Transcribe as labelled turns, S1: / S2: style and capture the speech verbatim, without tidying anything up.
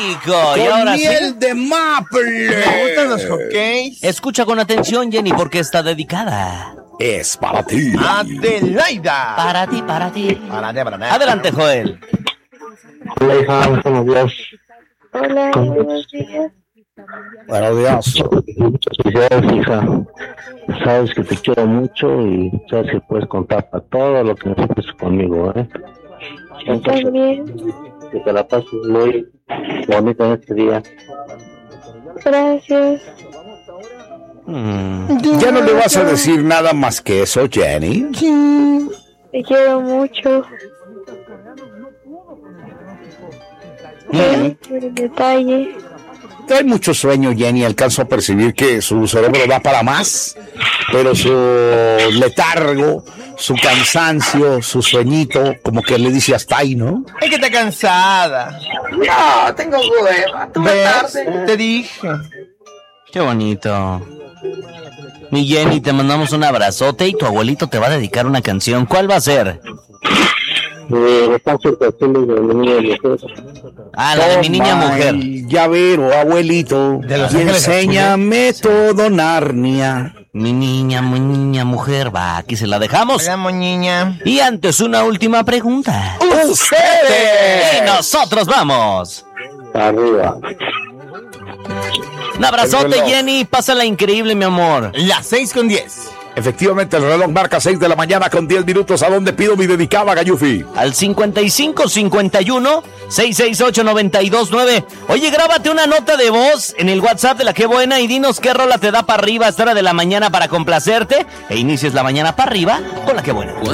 S1: Con
S2: y ahora
S1: miel
S2: sí,
S1: de maple.
S3: Me gustan los hotcakes.
S2: escucha con atención, Jenny, porque está dedicada.
S1: Es para ti.
S3: Adelaida.
S2: Para ti, para ti.
S3: Para ti, para ti.
S2: Adelante, Joel.
S4: Hola, hija, buenos días.
S5: Hola, buenos días.
S1: Buenos días.
S4: Muchas felicidades, hija. Sabes que te quiero mucho y sabes que puedes contar para todo lo que necesites conmigo, ¿eh?
S5: Yo también.
S4: Que te la pases muy bonita en este día.
S5: Gracias.
S2: Mm.
S1: ¿Ya no le vas a decir nada más que eso, Jenny?
S5: Sí, te quiero mucho.
S2: Mm.
S5: El detalle.
S1: Trae mucho sueño, Jenny. Alcanzo a percibir que su cerebro da para más, pero su letargo, su cansancio, su sueñito, como que le dice hasta ahí, ¿no?
S3: Es que está cansada.
S6: No, tengo hueva. Tú me
S3: ¿Ves?
S6: tarde.
S3: Te dije.
S2: Qué bonito. Mi Jenny, te mandamos un abrazote y tu abuelito te va a dedicar una canción. ¿Cuál va a ser?
S4: Eh, están situaciones de mi niña y mujer.
S2: Ah, la de mi niña
S1: Toma
S2: mujer.
S1: el llavero, abuelito.
S3: De Los
S1: Y
S3: Ángeles
S1: enséñame todo, Narnia.
S2: Mi niña, mi niña mujer. Va, aquí se la dejamos.
S3: Hola, moñiña.
S2: Y antes, una última pregunta.
S1: ¡Ustedes!
S2: Y nosotros vamos.
S4: Arriba.
S2: Un abrazote,
S1: El reloj.
S2: Jenny. Pásala increíble, mi amor.
S3: Las seis con diez.
S1: Efectivamente, el reloj marca seis de la mañana con diez minutos. ¿A dónde pido mi dedicada, Gayufi?
S2: Al cincuenta y cinco cincuenta y uno seiscientos sesenta y ocho noventa y dos nueve. Oye, grábate una nota de voz en el WhatsApp de La Qué Buena y dinos qué rola te da para arriba a esta hora de la mañana para complacerte e inicies la mañana para arriba con La Qué Buena.